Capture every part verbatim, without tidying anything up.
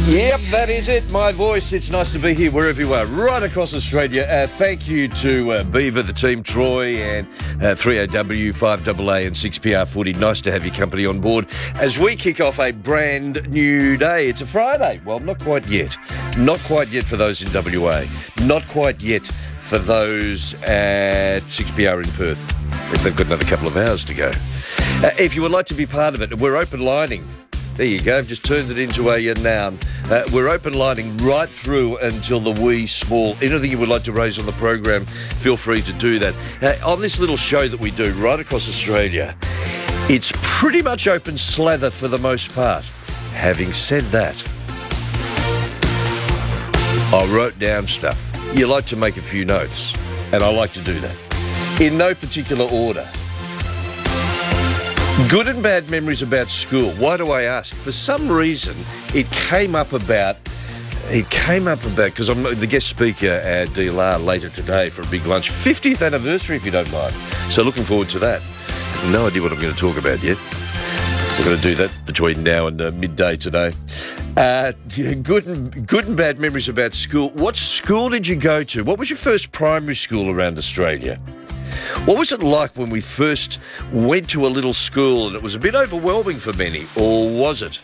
Yep, that is it. My voice. It's nice to be here wherever you are, right across Australia. Uh, thank you to uh, Beaver, the team, Troy, and uh, three A W, five A A, and six P R Footy. Nice to have your company on board as we kick off a brand new day. It's a Friday. Well, not quite yet. Not quite yet for those in W A. Not quite yet for those at six P R in Perth. They've got another couple of hours to go. Uh, if you would like to be part of it, we're open lining. There you go, I've just turned it into a, a noun. Uh, we're open lining right through until the wee small. Anything you would like to raise on the program, feel free to do that. Uh, on this little show that we do right across Australia, it's pretty much open slather for the most part. Having said that, I wrote down stuff. You like to make a few notes, and I like to do that. In no particular order. Good and bad memories about school. Why do I ask? For some reason, it came up about, it came up about, because I'm the guest speaker at D L R later today for a big lunch. fiftieth anniversary, if you don't mind. So looking forward to that. No idea what I'm going to talk about yet. So I'm going to do that between now and uh, midday today. Uh, good, and, good and bad memories about school. What school did you go to? What was your first primary school around Australia? What was it like when we first went to a little school and it was a bit overwhelming for many, or was it?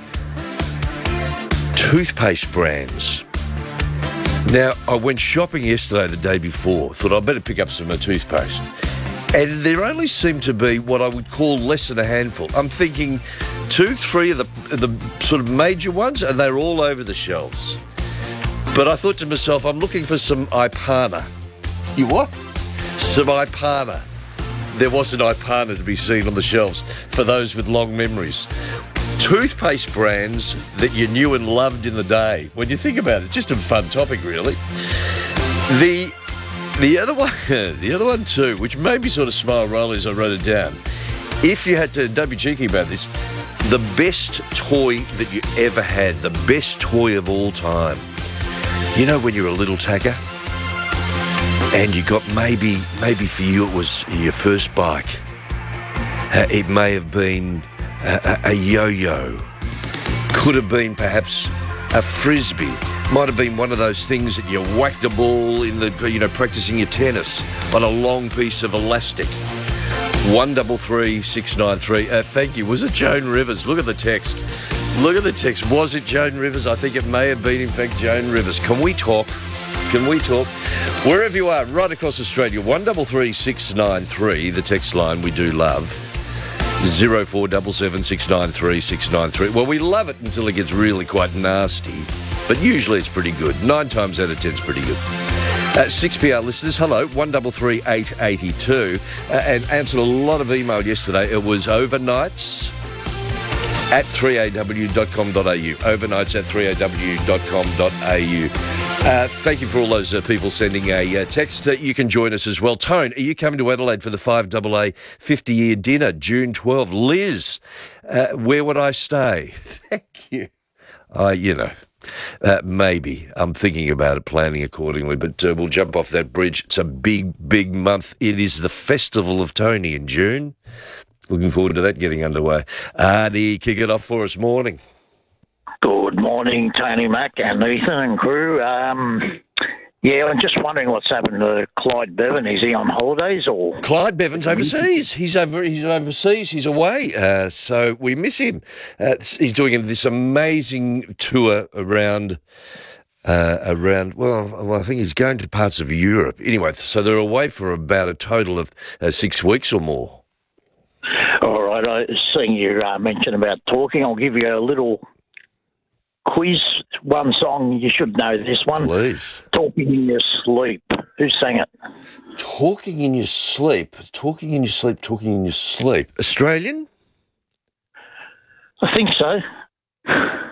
Toothpaste brands. Now, I went shopping yesterday, the day before, thought I'd better pick up some uh, toothpaste. And there only seemed to be what I would call less than a handful. I'm thinking two, three of the, the sort of major ones, and they're all over the shelves. But I thought to myself, I'm looking for some Ipana. You what? Some Ipana. There wasn't Ipana to be seen on the shelves for those with long memories. Toothpaste brands that you knew and loved in the day. When you think about it, just a fun topic, really. The the other one, the other one too, which made me sort of smile rolling as I wrote it down. If you had to, don't be cheeky about this, the best toy that you ever had, the best toy of all time. You know when you're a little tacker? And you got maybe, maybe for you it was your first bike. Uh, it may have been a, a, a yo-yo. Could have been perhaps a frisbee. Might have been one of those things that you whacked a ball in the, you know, practicing your tennis on a long piece of elastic. One double three six nine three. Uh, thank you. Was it Joan Rivers? Look at the text. Look at the text. Was it Joan Rivers? I think it may have been, in fact, Joan Rivers. Can we talk? Can we talk? Wherever you are, right across Australia, one double three six nine three, the text line we do love. Zero four double seven six nine three six nine three. Well, we love it until it gets really quite nasty, but usually it's pretty good. Nine times out of ten is pretty good. Uh, six P R listeners, hello, one double three eight eighty two, uh, and answered a lot of email yesterday. It was overnights at three A W dot com dot A U. Overnights at three A W dot com dot A U. Uh, thank you for all those uh, people sending a uh, text. Uh, you can join us as well. Tone, are you coming to Adelaide for the five A A fifty-year dinner, June twelfth? Liz, uh, where would I stay? Thank you. Uh, you know, uh, maybe. I'm thinking about it, planning accordingly, but uh, we'll jump off that bridge. It's a big, big month. It is the Festival of Tony in June. Looking forward to that getting underway. Arnie, kick it off for us. Morning. Good morning, Tony Mack and Ethan and crew. Um, yeah, I'm just wondering what's happened to Clyde Bevan. Is he on holidays or? Clyde Bevan's overseas. He's over. He's overseas. He's away. Uh, so we miss him. Uh, he's doing this amazing tour around. Uh, around. Well, well, I think he's going to parts of Europe. Anyway, so they're away for about a total of uh, six weeks or more. All right. I seeing you uh, mention about talking. I'll give you a little quiz. One song, you should know this one. Please. Talking in Your Sleep. Who sang it? Talking in Your Sleep. Talking in Your Sleep. Talking in Your Sleep. Australian? I think so.